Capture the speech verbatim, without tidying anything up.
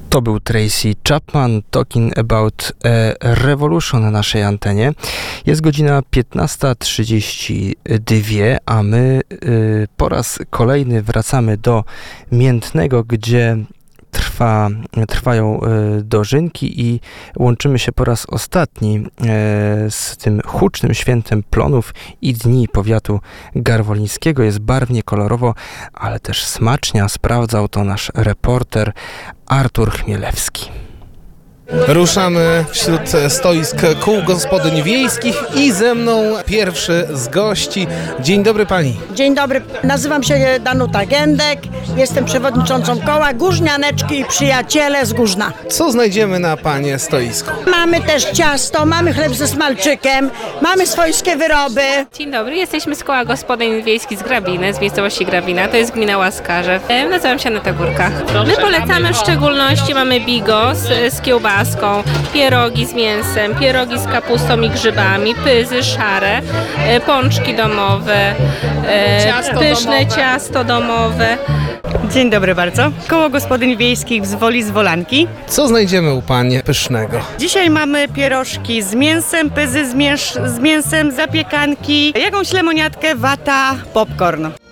To był Tracy Chapman, Talking About a Revolution na naszej antenie. Jest godzina piętnasta trzydzieści dwa, a my y, po raz kolejny wracamy do Miętnego, gdzie Trwa, trwają y, dożynki i łączymy się po raz ostatni y, z tym hucznym świętem plonów i dni powiatu garwolińskiego. Jest barwnie, kolorowo, ale też smacznie, a sprawdzał to nasz reporter Artur Chmielewski. Ruszamy wśród stoisk kół gospodyń wiejskich i ze mną pierwszy z gości. Dzień dobry pani. Dzień dobry, nazywam się Danuta Gędek, jestem przewodniczącą koła Górznianeczki i Przyjaciele z Górzna. Co znajdziemy na panie stoisku? Mamy też ciasto, mamy chleb ze smalczykiem, mamy swojskie wyroby. Dzień dobry, jesteśmy z koła gospodyń wiejskich z Grabiny, z miejscowości Grabina, to jest gmina Łaskarzew. E, Nazywam się Aneta Górka. My polecamy w szczególności, mamy bigos z kiełbasą, pierogi z mięsem, pierogi z kapustą i grzybami, pyzy szare, e, pączki domowe, e, Ciasto pyszne domowe. ciasto domowe. Dzień dobry bardzo. Koło Gospodyń Wiejskich z Woli z Wolanki. Co znajdziemy u pani pysznego? Dzisiaj mamy pierożki z mięsem, pyzy z, mięs- z mięsem, zapiekanki, jakąś lemoniatkę, wata, popcorn.